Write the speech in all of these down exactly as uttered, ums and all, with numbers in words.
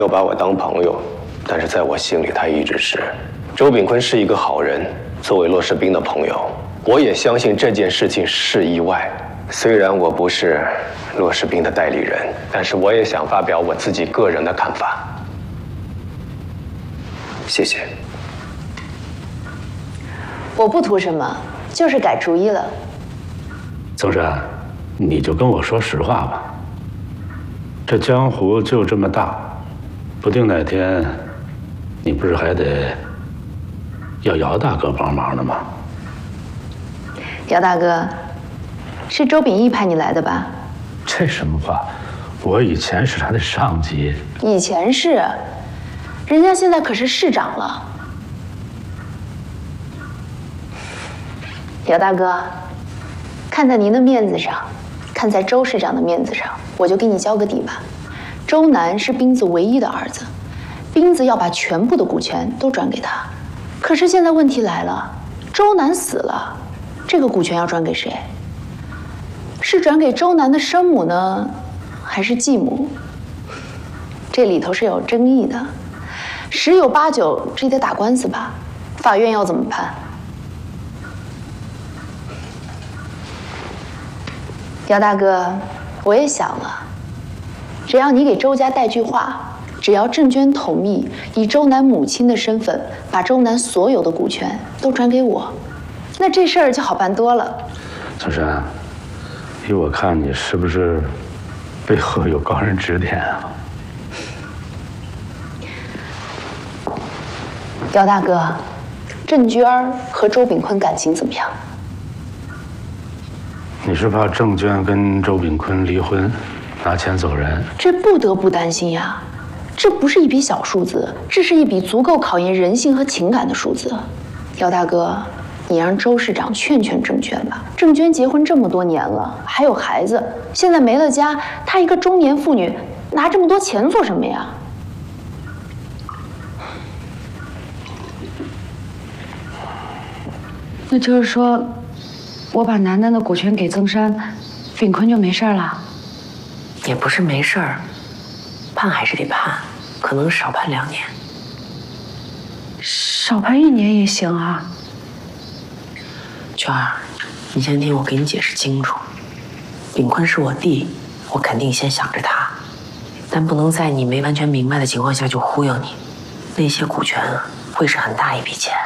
有把我当朋友，但是在我心里，他一直是周炳坤是一个好人。作为骆世斌的朋友，我也相信这件事情是意外。虽然我不是骆世斌的代理人，但是我也想发表我自己个人的看法。谢谢。 我不图什么，就是改主意了。 曾山，你就跟我说实话吧。这江湖就这么大，不定哪天，你不是还得要姚大哥帮忙的吗？ 姚大哥，是周秉义派你来的吧？ 这什么话？我以前是他的上级。 以前是，人家现在可是市长了。姚大哥，看在您的面子上，看在周市长的面子上，我就给你交个底吧。周南是斌子唯一的儿子，斌子要把全部的股权都转给他。可是现在问题来了，周南死了，这个股权要转给谁？是转给周南的生母呢，还是继母？这里头是有争议的，十有八九这得打官司吧？法院要怎么判？姚大哥，我也想了，只要你给周家带句话，只要郑娟同意以周南母亲的身份把周南所有的股权都转给我，那这事儿就好办多了。 曾山，依我看，你是不是背后有高人指点啊？ 姚大哥，郑娟和周炳坤感情怎么样？ 你是怕郑娟跟周炳坤离婚，拿钱走人？ 这不得不担心呀，这不是一笔小数字，这是一笔足够考验人性和情感的数字。姚大哥，你让周市长劝劝郑娟吧。郑娟结婚这么多年了，还有孩子，现在没了家，她一个中年妇女，拿这么多钱做什么呀？ 那就是说，我把楠楠的股权给曾山，炳坤就没事了？ 也不是没事儿，判还是得判，可能少判两年。 少判一年也行啊。 娟儿，你先听我给你解释清楚。炳坤是我弟，我肯定先想着他，但不能在你没完全明白的情况下就忽悠你。那些股权会是很大一笔钱。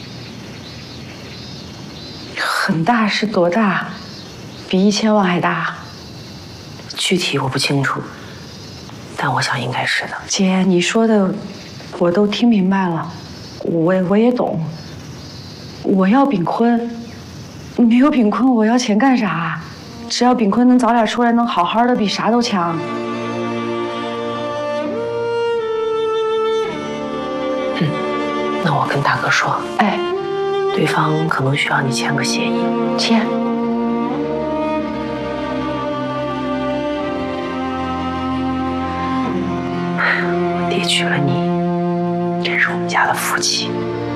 很大是多大？比一千万还大？ 具体我不清楚，但我想应该是的。 姐，你说的我都听明白了，我我也懂。我要炳坤，没有炳坤我要钱干啥？只要炳坤能早点出来，能好好的，比啥都强。 嗯，那我跟大哥说， 哎， 对方可能需要你签个协议。 签。 爹娶了你，真是我们家的福气。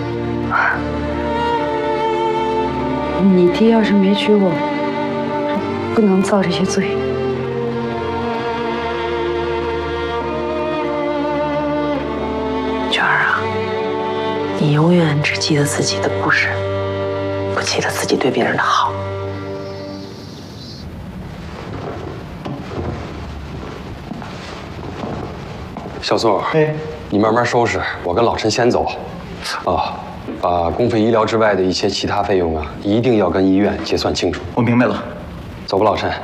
你爹要是没娶我，不能遭这些罪。 娟儿啊，你永远只记得自己的不是，不记得自己对别人的好。 小宋，哎，你慢慢收拾，我跟老陈先走。啊，把公费医疗之外的一些其他费用啊，一定要跟医院结算清楚。 我明白了。 走吧，老陈。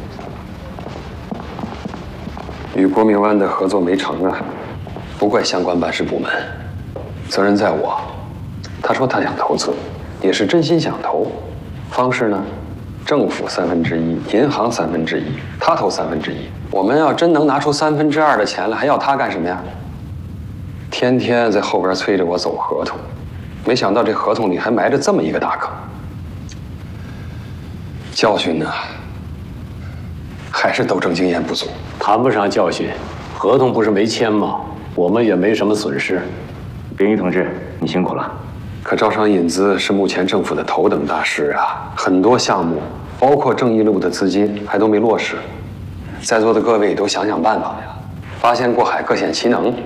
与郭明湾的合作没成啊，不怪相关办事部门，责任在我。他说他想投资，也是真心想投，方式呢，政府三分之一，银行三分之一，他投三分之一。我们要真能拿出三分之二的钱来，还要他干什么呀？天天在后边催着我走合同，没想到这合同里还埋着这么一个大坑。教训呢，还是斗争经验不足。 谈不上教训，合同不是没签吗？我们也没什么损失。 秉义同志，你辛苦了。 可招商引资是目前政府的头等大事啊，很多项目，包括正义路的资金还都没落实。在座的各位都想想办法呀，八仙过海，各显其能，